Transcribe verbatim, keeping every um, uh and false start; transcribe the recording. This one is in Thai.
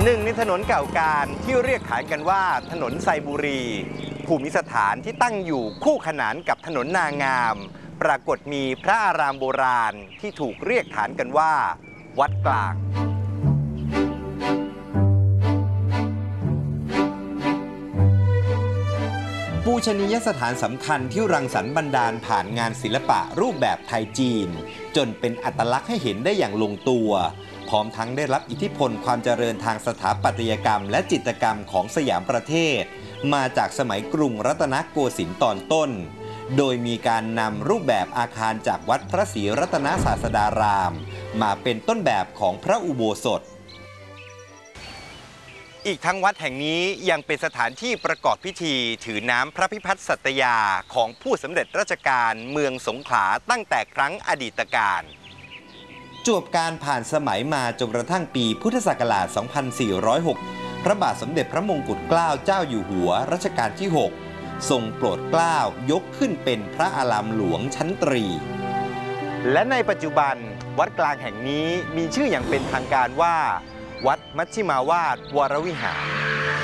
หนึ่งในถนนเก่าการที่เรียกขานกันว่าถนนไซบุรีภูมิสถานที่ตั้งอยู่คู่ขนานกับถนนนางามปรากฏมีพระอารามโบราณที่ถูกเรียกขานกันว่าวัดกลางปูชนียสถานสำคัญที่รังสรรค์บันดาลผ่านงานศิลปะรูปแบบไทยจีนจนเป็นอัตลักษณ์ให้เห็นได้อย่างลงตัวพร้อมทั้งได้รับอิทธิพลความเจริญทางสถาปัตยกรรมและจิตรกรรมของสยามประเทศมาจากสมัยกรุงรัตนโกสินทร์ตอนต้นโดยมีการนำรูปแบบอาคารจากวัดพระศรีรัตนศาสดารามมาเป็นต้นแบบของพระอุโบสถอีกทั้งวัดแห่งนี้ยังเป็นสถานที่ประกอบพิธีถือน้ำพระพิพัฒน์สัตยาของผู้สำเร็จราชการเมืองสงขลาตั้งแต่ครั้งอดีตการจวบการผ่านสมัยมาจนกระทั่งปีพุทธศักราช สองพันสี่ร้อยหก พระบาทสมเด็จพระมงกุฎเกล้าเจ้าอยู่หัวรัชกาลที่ หก ทรงโปรดเกล้ายกขึ้นเป็นพระอารามหลวงชั้นตรีและในปัจจุบันวัดกลางแห่งนี้มีชื่ออย่างเป็นทางการว่าวัดมัชชิมาวาสวรวิหาร